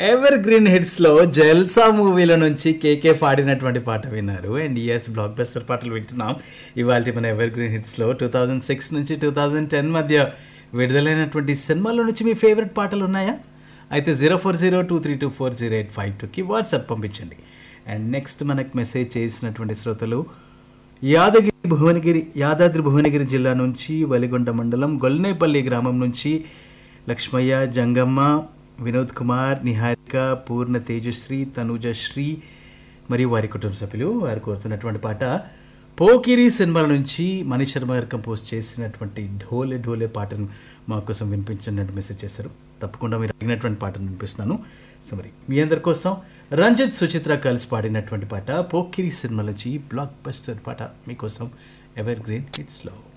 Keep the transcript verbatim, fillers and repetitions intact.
Ever green hits లో జల్సా మూవీలో నుంచి కేకే పాడినటువంటి పాట విన్నారు. అండ్ ఎస్ బ్లాక్ బస్టర్ పాటలు వింటున్నాం ఇవాళ మన ఎవర్ గ్రీన్ హిట్స్ లో టూ థౌజండ్ సిక్స్ నుంచి టూ థౌజండ్ టెన్ మధ్య విడుదలైనటువంటి సినిమాల నుంచి మీ ఫేవరెట్ పాటలు ఉన్నాయా? అయితే zero four zero two three two four zero eight five టూకి వాట్సాప్ పంపించండి. అండ్ నెక్స్ట్ మనకు మెసేజ్ చేసినటువంటి శ్రోతలు యాదగిరి భువనగిరి యాదాద్రి భువనగిరి జిల్లా నుంచి వలిగొండ మండలం గొల్నేపల్లి గ్రామం నుంచి లక్ష్మయ్య, జంగమ్మ, వినోద్ కుమార్, నిహారిక, పూర్ణ, తేజశ్రీ, తనుజశ్రీ మరియు వారి కుటుంబ సభ్యులు వారు కోరుతున్నటువంటి పాట పోకిరి సినిమాల నుంచి మనీష్ శర్మ గారు కంపోజ్ చేసినటువంటి ఢోలే ఢోలే పాటను మా కోసం వినిపించండి మెసేజ్ చేశారు. తప్పకుండా మీరు అడిగినటువంటి పాటను వినిపిస్తున్నాను. సో మరి మీ అందరి కోసం రంజిత్, సుచిత్ర కలిసి పాడినటువంటి పాట పోకిరి సినిమా నుంచి బ్లాక్ బస్టర్ పాట మీకోసం ఎవర్ గ్రీన్ హిట్స్లో.